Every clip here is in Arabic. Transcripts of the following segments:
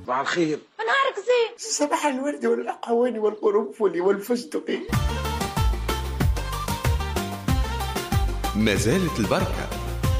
صباح الخير. نهارك زين. صباح الورد والأقواني والقرنفل والفستق. ما زالت البركة.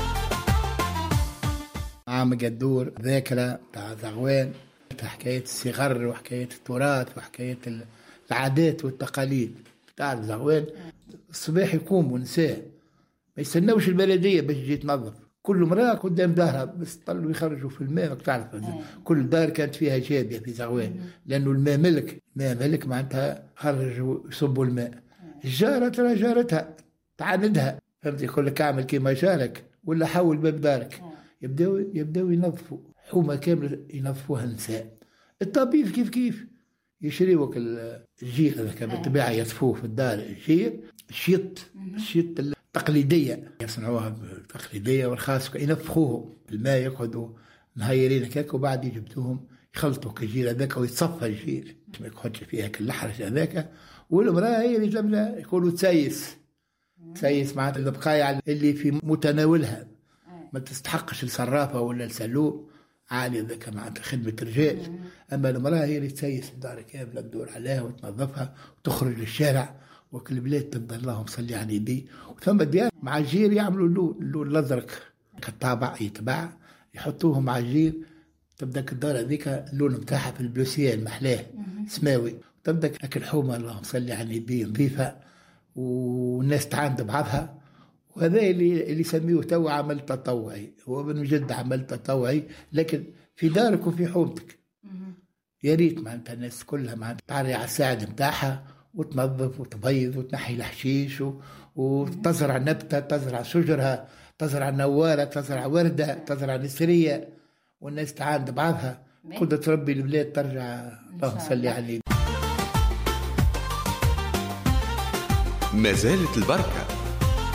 عام قدور ذاكرة تاع زغوان، حكاية الصغر وحكاية التراث وحكاية العادات والتقاليد تاع زغوان. الصباح يقوم ونساه ما يستناوش البلدية باش تجي تنظف، كل مرأة قدام دارها بس طلوا يخرجوا في الماء. تعرف كل دار كانت فيها جابية في زغوان، لأنه الماء ملك، ملك معناتها خرجوا يصبوا الماء. الجارة ترى جارتها تعاندها، فهمت؟ يقول لك اعمل كيما جارك ولا حول باب دارك. يبداو ينظفوا حومة كاملة ينظفوها النساء. الطبيب كيف يشريوك الجير هذاك بالطبيعة يصفوه في الدار. الجير الشيط التقليدية يصنعوها بالتقليدية والخاص، ينفخوهم بالماء يقعدوا نهيرين هكاك، وبعد يجبدوهم يخلطوا كالجير هذاك ويتصفى الجير ما يقعدش فيها كالحرج هذاك. والمرأة هي اللي تبدا يقولوا تسيس معناتها البقايا اللي في متناولها ما تستحقش الصرافة ولا السلوم عالي، ذاك معناتها خدمة رجال. أما المرأة هي اللي تسيس الدار كاملة، تدور عليها وتنظفها وتخرج للشارع. وكل البلاد تبدا اللهم صل على النبي. وثم ديار مع الجير يعملوا اللون الأزرق كالطابع يتباع، يحطوه مع الجير. تبدا الدار هذيك اللون نتاعها في البلوسية محلاه سماوي. تبدا الحومة اللهم صل على النبي نظيفة والناس تعاند بعضها. وهذا اللي يسميه تو عمل تطوعي. هو من جد عمل تطوعي، لكن في دارك وفي حومتك. يا ريت معناتها الناس كلها معناتها تعري على الساعد نتاعها وتنظف وتبيض وتنحي الحشيش وتزرع نبتة، تزرع شجرها، تزرع نوارة، تزرع وردة، تزرع نسرية، والناس تعاند بعضها. قدرة ربي البلاد ترجع اللهم صل عليه. ما زالت البركة.